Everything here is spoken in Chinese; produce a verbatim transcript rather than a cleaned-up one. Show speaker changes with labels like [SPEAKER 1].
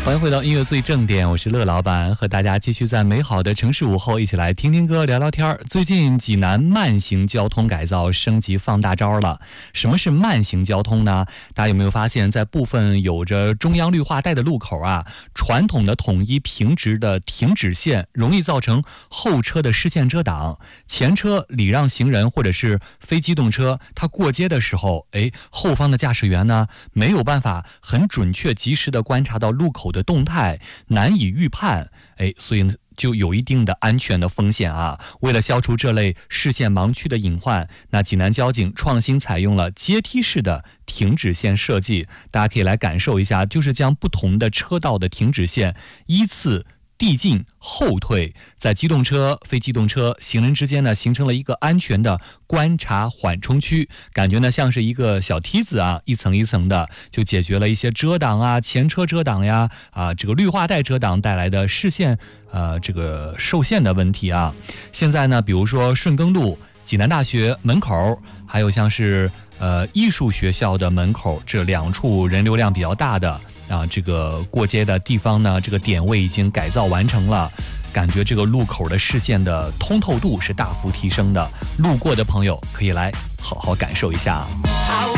[SPEAKER 1] 欢迎回到音乐最正点，我是乐老板，和大家继续在美好的城市午后一起来听听歌聊聊天。最近济南慢行交通改造升级放大招了。什么是慢行交通呢？大家有没有发现，在部分有着中央绿化带的路口啊，传统的统一平直的停止线容易造成后车的视线遮挡，前车礼让行人或者是非机动车，它过街的时候，哎，后方的驾驶员呢没有办法很准确及时的观察到路口的动态，难以预判，哎，所以就有一定的安全的风险啊。为了消除这类视线盲区的隐患，那济南交警创新采用了阶梯式的停止线设计，大家可以来感受一下，就是将不同的车道的停止线依次递进后退，在机动车、非机动车、行人之间呢，形成了一个安全的观察缓冲区，感觉呢像是一个小梯子啊，一层一层的，就解决了一些遮挡啊、前车遮挡呀、啊这个绿化带遮挡带来的视线呃这个受限的问题啊。现在呢，比如说顺耕路、济南大学门口，还有像是呃艺术学校的门口这两处人流量比较大的。啊，这个过街的地方呢，这个点位已经改造完成了，感觉这个路口的视线的通透度是大幅提升的，路过的朋友可以来好好感受一下。